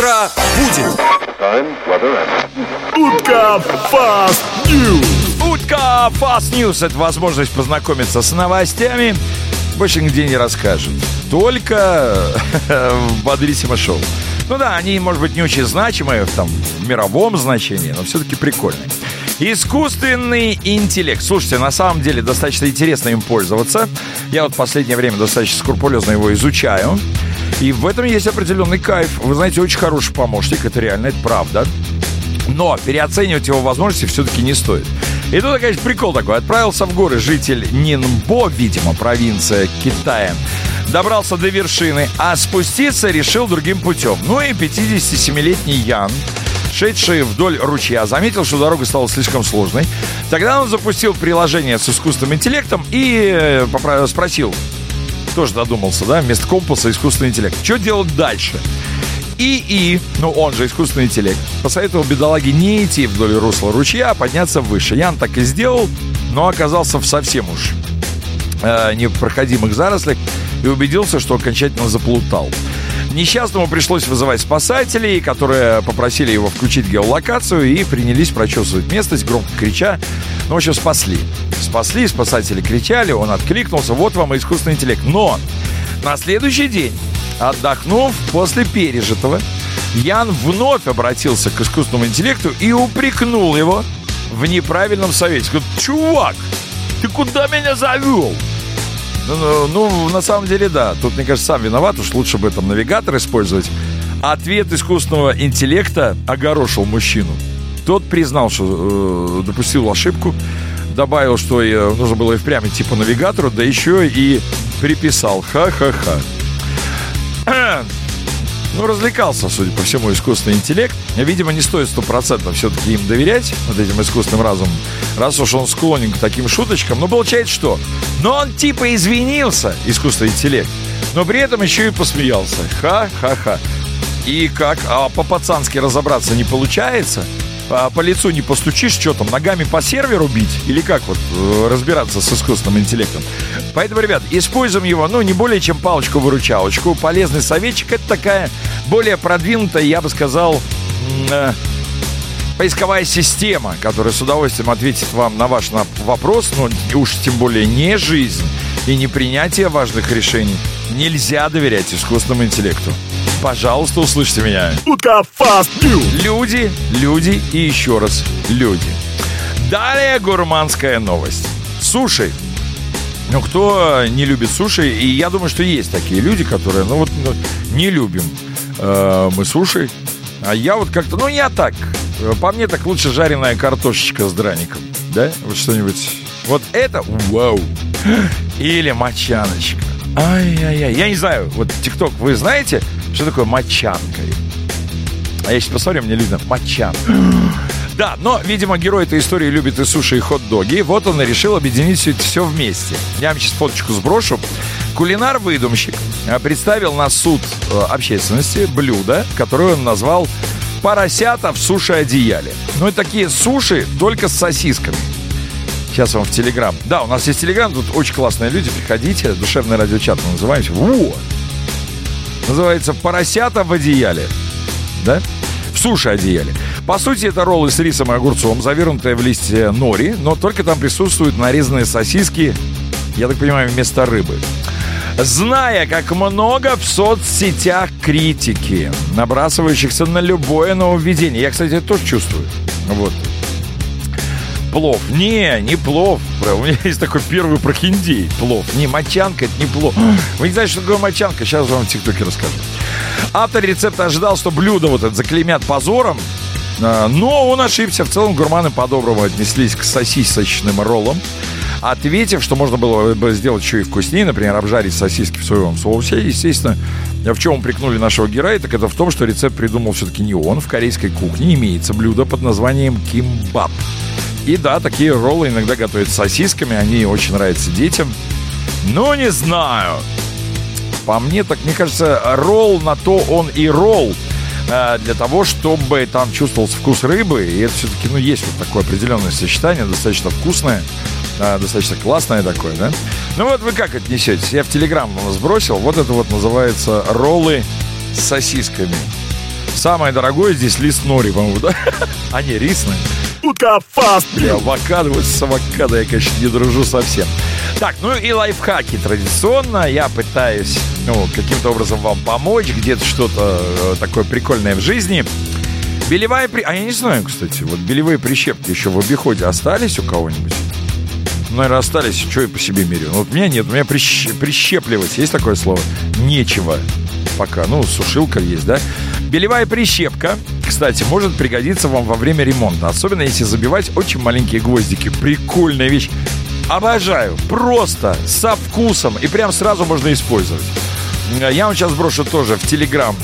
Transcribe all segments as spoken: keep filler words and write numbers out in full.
утро будет. Утка Fast News. Утка Fast News — это возможность познакомиться с новостями. Больше нигде не расскажут. Только в Бодрисимо шоу. Ну да, они, может быть, не очень значимые в, там, в мировом значении, но все-таки прикольные. Искусственный интеллект. Слушайте, на самом деле достаточно интересно им пользоваться. Я вот в последнее время достаточно скрупулезно его изучаю. И в этом есть определенный кайф. Вы знаете, очень хороший помощник, это реально, это правда. Но переоценивать его возможности все-таки не стоит. И тут, конечно, прикол такой. Отправился в горы житель Нинбо, видимо, провинция Китая. Добрался до вершины, а спуститься решил другим путем. Ну и пятидесятисемилетний Ян, шедший вдоль ручья, заметил, что дорога стала слишком сложной. Тогда он запустил приложение с искусственным интеллектом и спросил, тоже додумался, да, вместо компаса искусственный интеллект, что делать дальше? ИИ, ну он же искусственный интеллект, посоветовал бедолаге не идти вдоль русла ручья, а подняться выше. Ян так и сделал, но оказался в совсем уж э, непроходимых зарослях и убедился, что окончательно заплутал. Несчастному пришлось вызывать спасателей, которые попросили его включить геолокацию и принялись прочесывать местность, громко крича. Ну, в общем, спасли. Спасли, спасатели кричали, он откликнулся. Вот вам и искусственный интеллект. Но на следующий день, отдохнув после пережитого, Ян вновь обратился к искусственному интеллекту и упрекнул его в неправильном совете. Говорит, чувак, ты куда меня завел? Ну, ну, на самом деле, да. Тут, мне кажется, сам виноват. Уж лучше бы там навигатор использовать. Ответ искусственного интеллекта огорошил мужчину. Тот признал, что э, допустил ошибку. Добавил, что э, нужно было и впрямь идти по навигатору. Да еще и приписал. Ха-ха-ха. Ну, развлекался, судя по всему, искусственный интеллект. Видимо, не стоит стопроцентно все-таки им доверять, вот этим искусственным разумом, раз уж он склонен к таким шуточкам. Но получается что? Но он типа извинился, искусственный интеллект, но при этом еще и посмеялся. Ха-ха-ха. И как? А по-пацански разобраться не получается? А по лицу не постучишь, что там, ногами по серверу бить? Или как вот разбираться с искусственным интеллектом? Поэтому, ребят, используем его, ну, не более чем палочку-выручалочку. Полезный советчик. Это такая более продвинутая, я бы сказал, э, поисковая система, которая с удовольствием ответит вам на ваш вопрос, но уж тем более не жизнь и не принятие важных решений. Нельзя доверять искусственному интеллекту. Пожалуйста, услышьте меня. Утка Fast News. Люди, люди и еще раз люди. Далее гурманская новость. Суши. Ну, кто не любит суши? И я думаю, что есть такие люди, которые, ну вот, ну, не любим э, мы суши. А я вот как-то, ну, я так. По мне так лучше жареная картошечка с драником. Да? Вот что-нибудь. Вот это, вау. Или мочаночка. Ай-яй-яй. Я не знаю, вот ТикТок, вы знаете, что такое мочанка? А я сейчас посмотрю, мне видно мочанка. Да, но, видимо, герой этой истории любит и суши, и хот-доги. Вот он и решил объединить все это все вместе. Я вам сейчас фоточку сброшу. Кулинар-выдумщик представил на суд общественности блюдо, которое он назвал «поросята в суши-одеяле». Ну и такие суши только с сосисками. Сейчас вам в Телеграм. Да, у нас есть Телеграм, тут очень классные люди. Приходите, душевный радиочат мы называемся. Вот. Называется «Поросята в одеяле». Да? В суши-одеяле. По сути, это роллы с рисом и огурцом, завернутые в листья нори, но только там присутствуют нарезанные сосиски, я так понимаю, вместо рыбы. Зная, как много в соцсетях критики, набрасывающихся на любое нововведение. Я, кстати, это тоже чувствую. Вот. Плов. Не, не плов. У меня есть такой первый прохиндей. Плов. Не, мочанка, это не плов. Вы не знаете, что такое мочанка? Сейчас вам в ТикТоке расскажу. Автор рецепта ожидал, что блюдо вот это заклеймят позором, но он ошибся. В целом гурманы по-доброму отнеслись к сосисочным роллам, ответив, что можно было бы сделать еще и вкуснее, например, обжарить сосиски в соевом соусе. Естественно, в чем упрекнули нашего героя, так это в том, что рецепт придумал все-таки не он. В корейской кухне имеется блюдо под названием кимбап. И да, такие роллы иногда готовят с сосисками, они очень нравятся детям. Но не знаю. По мне, так мне кажется, ролл на то он и ролл, э, для того, чтобы там чувствовался вкус рыбы. И это все-таки, ну, есть вот такое определенное сочетание, достаточно вкусное, э, достаточно классное такое, да? Ну вот вы как отнесетесь? Я в Телеграм вам сбросил. Вот это вот называется роллы с сосисками. Самое дорогое здесь лист нори, по-моему, да? А не, рис, наверное. Утка Fast Бля, News. авокадо, вот с авокадо я, конечно, не дружу совсем. Так, ну и лайфхаки традиционно. Я пытаюсь, ну, каким-то образом вам помочь. Где-то что-то э, такое прикольное в жизни. Белевая при... А я не знаю, кстати, вот белевые прищепки еще в обиходе остались у кого-нибудь? Наверное, остались, что я по себе меряю. Ну, вот у меня нет, у меня прищ... прищепливать, есть такое слово? Нечего пока. Ну, сушилка есть, да? Белевая прищепка, кстати, может пригодиться вам во время ремонта. Особенно если забивать очень маленькие гвоздики. Прикольная вещь. Обожаю. Просто, со вкусом. И прям сразу можно использовать. Я вам сейчас сброшу тоже в Телеграм.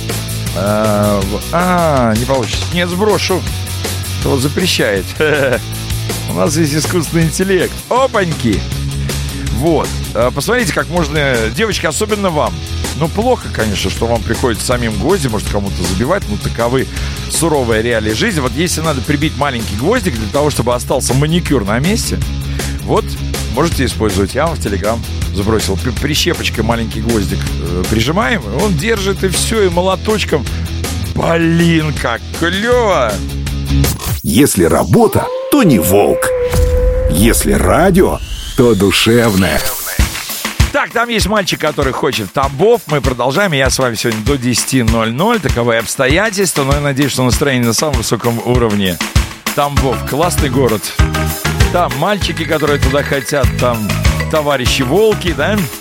А, не получится. Нет, сброшу. Кто запрещает. У нас есть искусственный интеллект. Опаньки. Вот. Посмотрите, как можно... Девочки, особенно вам. Ну, плохо, конечно, что вам приходится самим гвозди, может, кому-то забивать. Ну, таковы суровые реалии жизни. Вот если надо прибить маленький гвоздик для того, чтобы остался маникюр на месте, вот, можете использовать. Я вам в Телеграм сбросил. Прищепочкой маленький гвоздик э, прижимаем, он держит, и все, и молоточком. Блин, как клево! Если работа, то не волк. Если радио, то душевное. Так, там есть мальчик, который хочет Тамбов. Мы продолжаем. Я с вами сегодня до десяти ноль-ноль. Таковы обстоятельства. Но я надеюсь, что настроение на самом высоком уровне. Тамбов. Классный город. Там мальчики, которые туда хотят. Там товарищи волки, да?